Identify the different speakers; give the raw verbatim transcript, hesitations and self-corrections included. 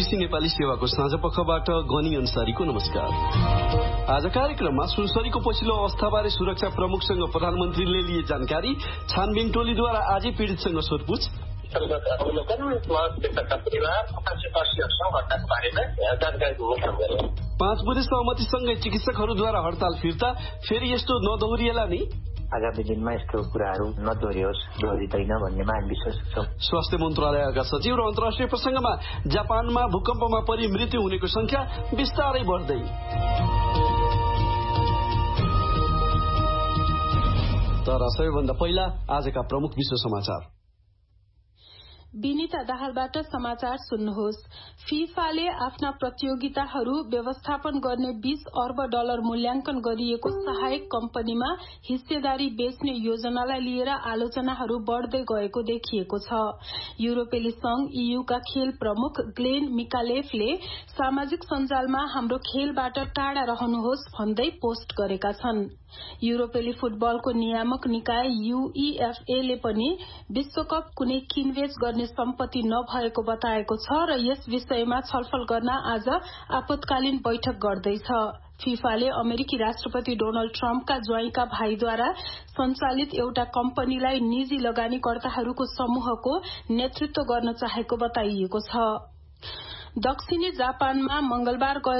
Speaker 1: SBC Nepali सेवाको साँझ पखबाट गनी अन्सारीको नमस्कार। आज कार्यक्रममा सुनसरीको पछिल्लो अवस्थाबारे सुरक्षा प्रमुखसँग प्रधानमन्त्रीले लिए जानकारी, छानबिन टोलीद्वारा आजै पीड़ितसँग सोधपुछ, पाँच बुधे सहमतिसँगै चिकित्सकहरूद्वारा हडताल फिर्ता, फेरि यस्तो नदोहोरिएला नि?
Speaker 2: आगामी दिनमा यस्तो कुराहरू नदोहोरियोस्, दोहोरिँदैन भन्नेमा हामी विश्वास छौँ।
Speaker 1: स्वास्थ्य मन्त्रालयका सचिव र अन्तर्राष्ट्रिय प्रसंगमा जापानमा भूकम्पमा परि मृत्यु हुनेको संख्या बिस्तारै बढ्दै। तर सबैभन्दा पहिला आजका प्रमुख विश्व समाचार।
Speaker 3: विनिता दाहालबाट समाचार सुन्नुहोस्। फिफाले आफ्ना प्रतियोगिताहरू व्यवस्थापन गर्ने बीस अर्ब डलर मूल्याङ्कन गरिएको सहायक कम्पनीमा हिस्सेदारी बेच्ने योजनालाई लिएर आलोचनाहरू बढ्दै गएको देखिएको छ। युरोपेली संघ ईयूका खेल प्रमुख ग्लेन मिकालेफले सामाजिक सञ्जालमा हाम्रो खेलबाट टाढा रहनुहोस् भन्दै पोस्ट गरेका छन्। युरोपेली फुटबलको नियामक निकाय यूईएफए ले पनि विश्वकप कुनै किनबेच गर्ने सम्पत्ति नभएको बताएको छ र यस विषयमा छलफल गर्न आज आपतकालीन बैठक गर्दैछ। फिफाले अमेरिकी राष्ट्रपति डोनाल्ड ट्रम्पका ज्वाइँका भाइद्वारा सञ्चालित एउटा कम्पनीलाई निजी लगानीकर्ताहरूको समूहको नेतृत्व गर्न चाहेको बताइएको छ। दक्षिणी जापानमा मंगलबार